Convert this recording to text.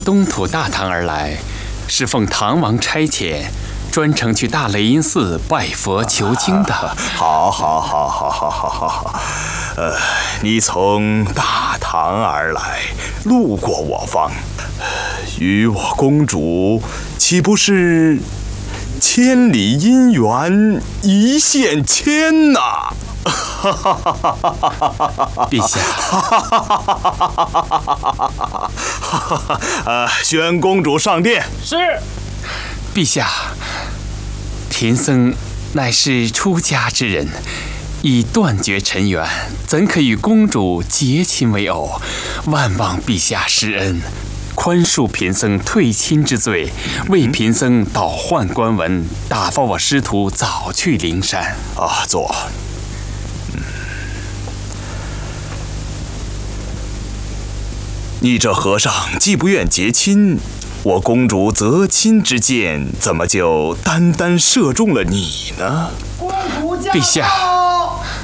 东土大唐而来，是奉唐王差遣，专程去大雷音寺拜佛求经的。 好，你从大唐而来，路过我方，与我公主岂不是千里姻缘一线牵呐？ 陛下， 宣公主上殿。 是。 陛下，贫僧乃是出家之人，已断绝尘缘，怎可与公主结亲为偶？万望陛下施恩，宽恕贫僧退亲之罪，为贫僧倒换官文，打发我师徒早去灵山。 坐。你这和尚既不愿结亲，我公主择亲之箭，怎么就单单射中了你呢？ 公主驾到。 陛下。